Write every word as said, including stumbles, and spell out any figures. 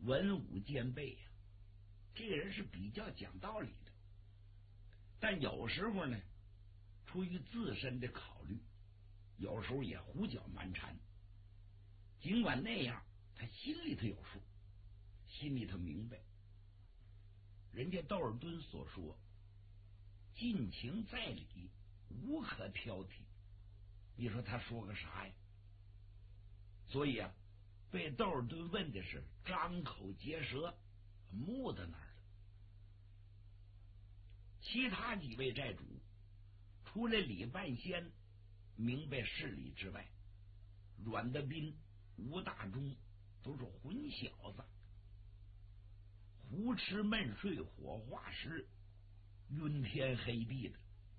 文武兼备呀、啊，这个人是比较讲道理的，但有时候呢，出于自身的考虑，有时候也胡搅蛮缠。尽管那样，他心里头有数，心里头明白，人家窦尔敦所说尽情在理，无可挑剔。你说他说个啥呀？所以啊，被窦尔敦问的是张口结舌，木在那儿了。其他几位寨主，除了李万仙明白事理之外，阮德斌、吴大忠都是混小子，胡吃闷睡，火化时晕天黑地的。